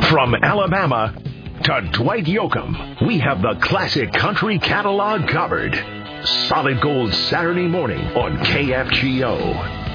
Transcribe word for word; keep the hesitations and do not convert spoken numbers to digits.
From Alabama to Dwight Yoakam, we have the classic country catalog covered. Solid Gold Saturday morning on K F G O.